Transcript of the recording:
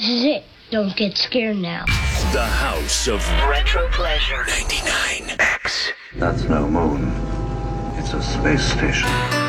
is it. Don't get scared now. The House of Retro Pleasure 99X. That's no moon. It's a space station.